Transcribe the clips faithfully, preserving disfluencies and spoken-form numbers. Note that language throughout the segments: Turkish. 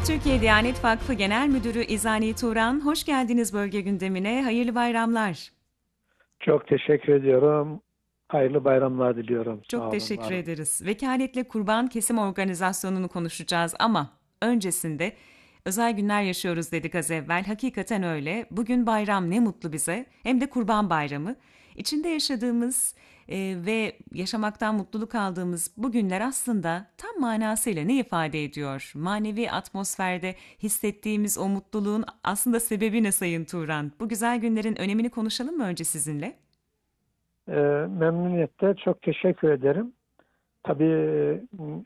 Türkiye Diyanet Vakfı Genel Müdürü İzani Turan, hoş geldiniz bölge gündemine. Hayırlı bayramlar. Çok teşekkür ediyorum. Hayırlı bayramlar diliyorum. Çok Sağ olun, var teşekkür olun. ederiz. Vekaletle Kurban Kesim Organizasyonu'nu konuşacağız ama öncesinde özel günler yaşıyoruz dedik az evvel. Hakikaten öyle. Bugün bayram ne mutlu bize. Hem de Kurban Bayramı. İçinde yaşadığımız e, ve yaşamaktan mutluluk aldığımız bu günler aslında tam manasıyla ne ifade ediyor? Manevi atmosferde hissettiğimiz o mutluluğun aslında sebebi ne Sayın Turan? Bu güzel günlerin önemini konuşalım mı önce sizinle? Ee, memnuniyetle çok teşekkür ederim. Tabii e,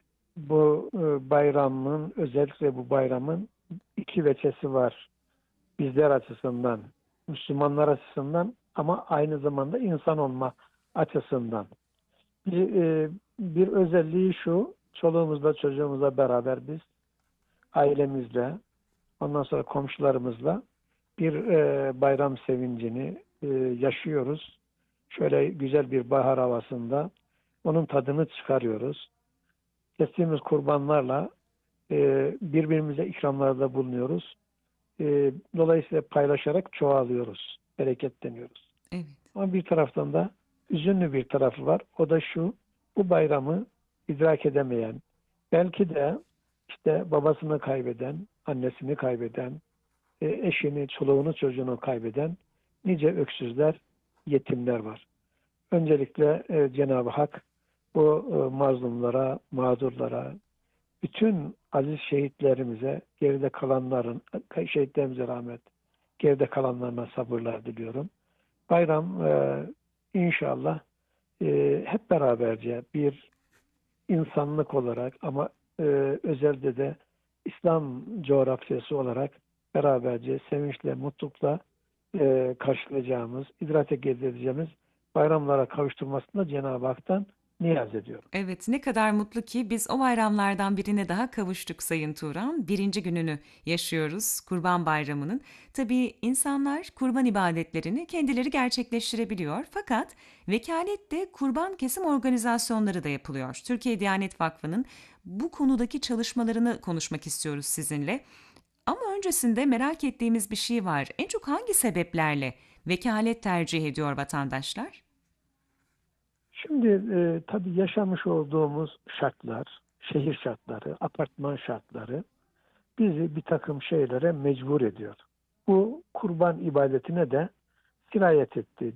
bu e, bayramın, özellikle bu bayramın iki veçesi var. Bizler açısından, Müslümanlar açısından ama aynı zamanda insan olma açısından. Bir, e, bir özelliği şu, çoluğumuzla çocuğumuzla beraber biz ailemizle, ondan sonra komşularımızla bir e, bayram sevincini e, yaşıyoruz. Şöyle güzel bir bahar havasında onun tadını çıkarıyoruz. Kestiğimiz kurbanlarla e, birbirimize ikramlarda bulunuyoruz. E, dolayısıyla paylaşarak çoğalıyoruz, bereketleniyoruz. Evet. Ama bir taraftan da hüzünlü bir tarafı var. O da şu, bu bayramı idrak edemeyen, belki de işte babasını kaybeden, annesini kaybeden, e, eşini, çoluğunu, çocuğunu kaybeden nice öksüzler, yetimler var. Öncelikle e, Cenab-ı Hak bu e, mazlumlara, mağdurlara, bütün aziz şehitlerimize, geride kalanların, şehitlerimize rahmet, geride kalanlarına sabırlar diliyorum. Bayram e, inşallah e, hep beraberce bir insanlık olarak ama e, özelde de İslam coğrafyası olarak beraberce sevinçle, mutlulukla e, karşılayacağımız, idrate gezdireceğimiz bayramlara kavuşturmasını da Cenab-ı Hak'tan niyaz ediyorum. Evet, ne kadar mutlu ki biz o bayramlardan birine daha kavuştuk Sayın Turan. Birinci gününü yaşıyoruz Kurban Bayramı'nın. Tabii insanlar kurban ibadetlerini kendileri gerçekleştirebiliyor. Fakat vekalette kurban kesim organizasyonları da yapılıyor. Türkiye Diyanet Vakfı'nın bu konudaki çalışmalarını konuşmak istiyoruz sizinle. Ama öncesinde merak ettiğimiz bir şey var. En çok hangi sebeplerle vekalet tercih ediyor vatandaşlar? Şimdi e, tabii yaşamış olduğumuz şartlar, şehir şartları, apartman şartları bizi bir takım şeylere mecbur ediyor. Bu kurban ibadetine de sirayet etti.